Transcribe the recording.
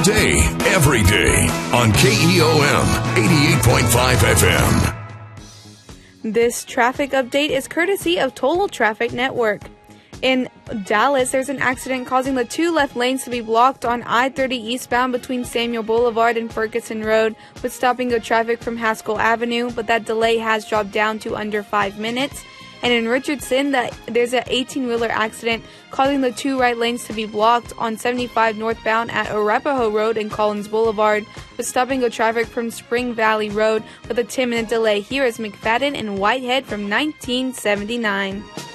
Day, every day on KEOM 88.5 FM. This traffic update is courtesy of Total Traffic Network. In Dallas, there's an accident causing the two left lanes to be blocked on I-30 eastbound between Samuel Boulevard and Ferguson Road, with stopping of traffic from Haskell Avenue, but that delay has dropped down to under 5 minutes. And in Richardson, there's an 18-wheeler accident causing the two right lanes to be blocked on 75 northbound at Arapahoe Road and Collins Boulevard, with stopping of traffic from Spring Valley Road with a 10-minute delay. Here is McFadden and Whitehead from 1979.